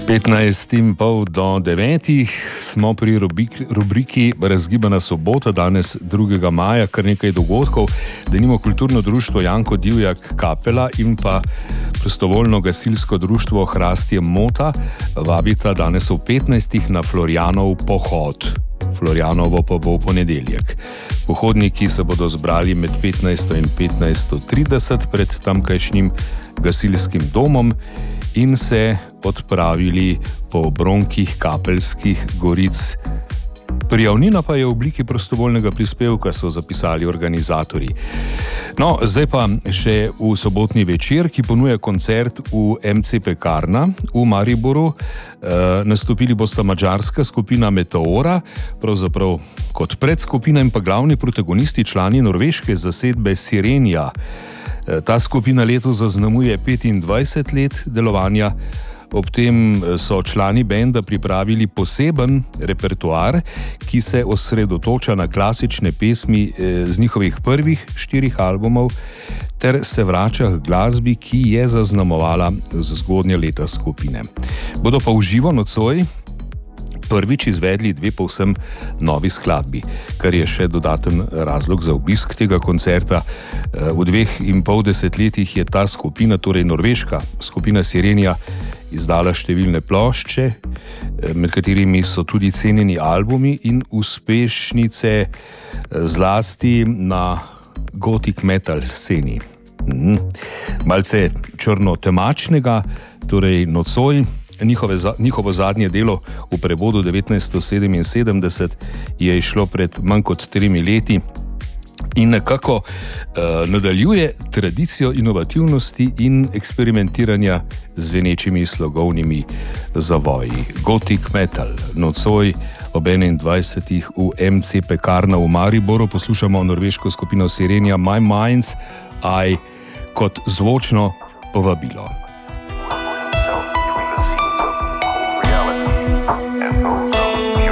15:30 do 9 smo pri rubriki Razgibana sobota, danes 2. maja, kar nekaj dogodkov. Denimo kulturno društvo Janko Divjak Kapela in pa prostovoljno gasilsko društvo Hrastje Mota vabita danes v 15 na Florjanov pohod. Florjanovo pa bo v ponedeljek. Pohodniki se bodo zbrali med 15 in 15:30 pred tamkajšnjim gasilskim domom in se odpravili po obronkih Kapelskih goric. Prijavnina pa je v obliki prostovoljnega prispevka, so zapisali organizatorji. No, zdaj pa še v sobotni večer, ki ponuja koncert v MC Pekarna v Mariboru. Nastopili bosta madžarska skupina Meteora, pravzaprav kot predskupina, in pa glavni protagonisti, člani norveške zasedbe Sirenija. Ta skupina letos zaznamuje 25 let delovanja. Ob tem so člani benda pripravili poseben repertoar, ki se osredotoča na klasične pesmi z njihovih prvih 4 albumov ter se vrača k glasbi, ki je zaznamovala zgodnja leta skupine. Bodo pa v živo nocoj prvič izvedli 2 povsem novi skladbi, kar je še dodaten razlog za obisk tega koncerta. V 2,5 desetletjih je ta skupina, torej norveška skupina Sirenija, izdala številne plošče, med katerimi so tudi cenjeni albumi in uspešnice, zlasti na gothic metal sceni. Malce črno-temačnega, torej nocoj. Njihovo zadnje delo v prevodu 1977 je išlo pred manj kot 3 leti in nekako nadaljuje tradicijo inovativnosti in eksperimentiranja z venečimi slogovnimi zavoji. Gothic metal, nocoj ob 21. v MC Pekarna v Mariboru. Poslušamo norveško skupino Sirenija My Mind's Eye kot zvočno povabilo.